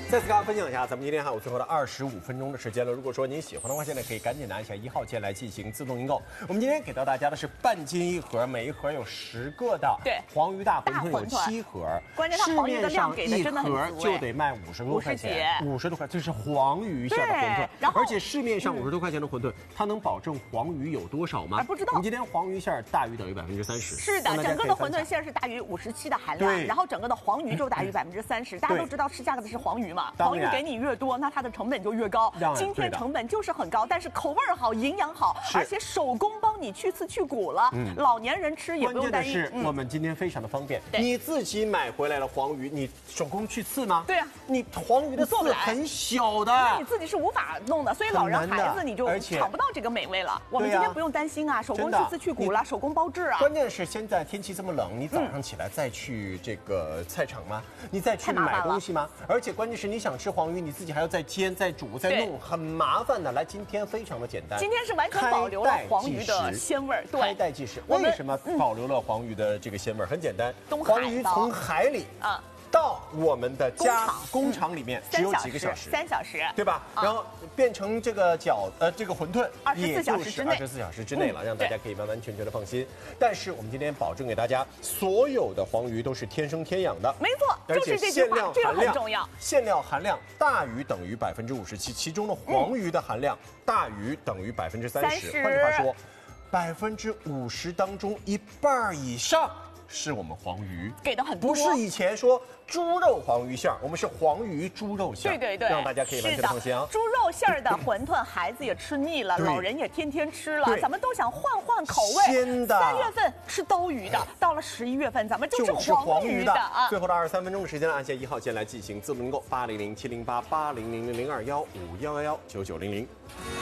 再次跟大家分享一下，咱们今天还有最后的25分钟的时间了。如果说您喜欢的话，现在可以赶紧拿一下1号键来进行自动订购。我们今天给到大家的是半斤一盒，每一盒有10个的。 对， 黄鱼大馄饨有7盒。 关键它黄鱼的量给的真的很足， 市面上一盒就得卖50多块钱，50多块，这是黄鱼馅的馄饨。 然后， 而且市面上50多块钱的馄饨，它能保证黄鱼有多少吗？ 不知道。 我们今天黄鱼馅大于等于30%。 是的，整个的馄饨馅是大于57的含量，然后整个的黄鱼就大于30%。大家都知道吃价格的是黄鱼嘛，黄鱼给你越多，那它的成本就越高。今天成本就是很高，但是口味好，营养好，而且手工帮你去刺去骨了。老年人吃也不用担心。 关键的是我们今天非常的方便，你自己买回来了黄鱼，你手工去刺吗？ 对啊， 你黄鱼的刺很小的， 那你自己是无法弄的，所以老人孩子你就尝不到这个美味了。我们今天不用担心啊，手工去刺去骨了，手工包制啊。 关键是现在天气这么冷，你早上起来再去这个菜场吗？你再去买东西吗？而且关键是你想吃黄鱼，你自己还要再煎、再煮、再弄，很麻烦的。来，今天非常的简单， 今天是完全保留了黄鱼的鲜味儿。对， 开袋即食。为什么保留了黄鱼的这个鲜味儿？很简单，黄鱼从海里到我们的工厂里面只有几个小时 ，3小时， 对吧？然后变成这个这个馄饨 ，24小时之内 ，24小时之内了，让大家可以完完全全的放心。但是我们今天保证给大家，所有的黄鱼都是天生天养的， 没错，就是这句话，这个很重要。 馅料含量大于等于57%，其中的黄鱼的含量大于等于30%。换句话说，50%当中1半以上。是我们黄鱼给的很多， 不是以前说猪肉黄鱼馅，我们是黄鱼猪肉馅， 对，让大家可以完全放心啊。 猪肉馅的馄饨，孩子也吃腻了，老人也天天吃了，咱们都想换换口味。 鲜的 ，3月份是兜鱼的，到了11月份咱们就是黄鱼的啊。 最后的23分钟的时间，按下1号键来进行自动订购，800-708-800-00215119900。